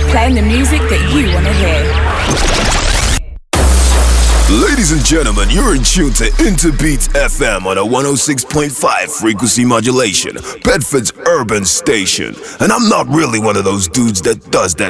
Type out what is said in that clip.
playing the music that you want to hear. Ladies and gentlemen, you're in tune to Interbeat FM on a 106.5 frequency modulation, Bedford's urban station. And I'm not really one of those dudes that does that